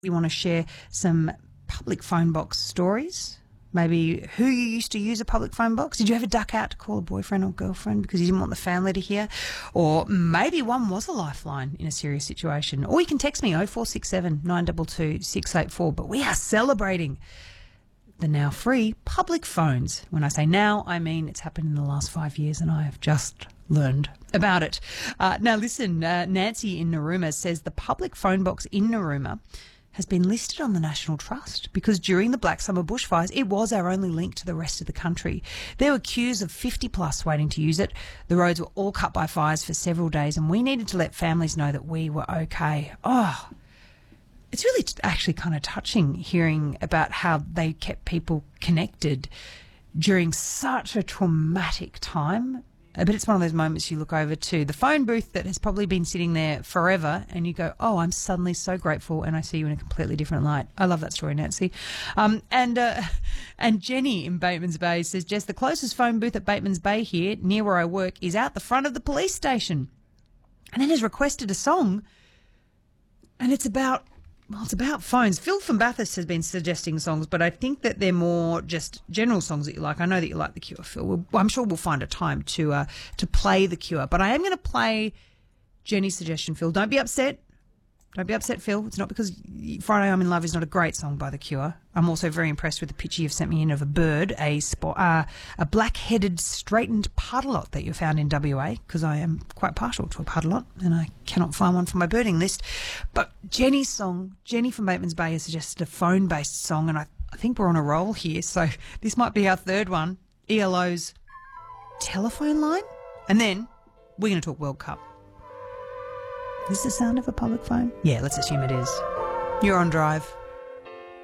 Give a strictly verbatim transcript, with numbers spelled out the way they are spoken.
We want to share some public phone box stories. Maybe who you used to use a public phone box. Did you ever duck out to call a boyfriend or girlfriend because you didn't want the family to hear? Or maybe one was a lifeline in a serious situation. Or you can text me oh four six seven, nine two two, six eight four. But we are celebrating the now free public phones. When I say now, I mean it's happened in the last five years and I have just learned about it. Uh, now listen, uh, Nancy in Narooma says the public phone box in Narooma has been listed on the National Trust because during the Black Summer bushfires, it was our only link to the rest of the country. There were queues of fifty plus waiting to use it. The roads were all cut by fires for several days and we needed to let families know that we were okay. Oh, it's really actually kind of touching hearing about how they kept people connected during such a traumatic time. But it's one of those moments you look over to the phone booth that has probably been sitting there forever and you go, oh, I'm suddenly so grateful and I see you in a completely different light. I love that story, Nancy. Um, and uh, and Jenny in Bateman's Bay says, Jess, the closest phone booth at Bateman's Bay here, near where I work, is out the front of the police station. And then has requested a song and it's about... Well, it's about phones. Phil from Bathurst has been suggesting songs, but I think that they're more just general songs that you like. I know that you like The Cure, Phil. We'll, I'm sure we'll find a time to uh, to play The Cure. But I am going to play Jenny's suggestion, Phil. Don't be upset. Don't be upset, Phil. It's not because Friday I'm in Love is not a great song by The Cure. I'm also very impressed with the picture you've sent me in of a bird, a spot, uh, a black-headed straightened pardalot that you found in W A, because I am quite partial to a pardalot and I cannot find one for my birding list. But Jenny's song, Jenny from Bateman's Bay has suggested a phone-based song and I, I think we're on a roll here. So this might be our third one, E L O's Telephone Line. And then we're going to talk World Cup. Is this the sound of a public phone? Yeah, let's assume it is. You're on Drive.